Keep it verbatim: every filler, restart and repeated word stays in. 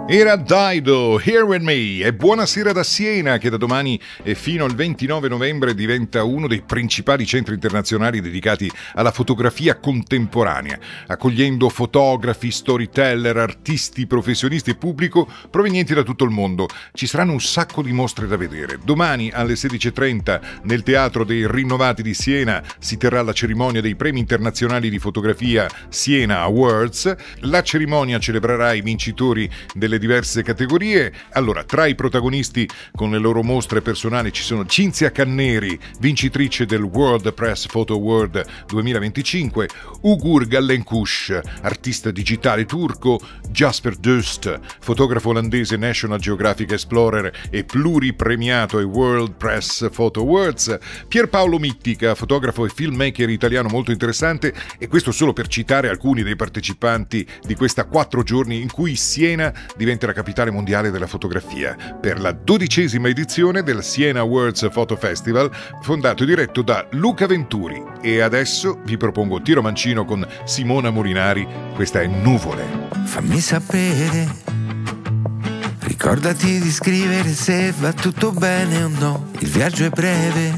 Era Dido, Here With Me, e buonasera da Siena, che da domani e fino al ventinove novembre diventa uno dei principali centri internazionali dedicati alla fotografia contemporanea, accogliendo fotografi, storyteller, artisti, professionisti e pubblico provenienti da tutto il mondo. Ci saranno un sacco di mostre da vedere. Domani alle sedici e trenta nel Teatro dei Rinnovati di Siena si terrà la cerimonia dei Premi Internazionali di Fotografia Siena Awards. La cerimonia celebrerà i vincitori delle diverse categorie. Allora, tra i protagonisti con le loro mostre personali ci sono Cinzia Canneri, vincitrice del World Press Photo Award duemilaventicinque, Ugur Gallenkush, artista digitale turco, Jasper Dust, fotografo olandese National Geographic Explorer e pluripremiato ai World Press Photo Awards, Pierpaolo Mittica, fotografo e filmmaker italiano molto interessante, e questo solo per citare alcuni dei partecipanti di questa quattro giorni in cui Siena diventa la capitale mondiale della fotografia, per la dodicesima edizione del Siena Worlds Photo Festival, fondato e diretto da Luca Venturi. E adesso vi propongo Tiro Mancino con Simona Molinari. Questa è Nuvole. Fammi sapere, ricordati di scrivere se va tutto bene o no. Il viaggio è breve,